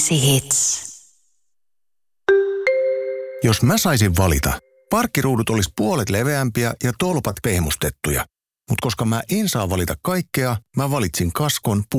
Hits. Jos mä saisin valita, parkkiruudut olisi puolet leveämpiä ja tolpat pehmustettuja. Mutta koska mä en saa valita kaikkea, mä valitsin Kaskon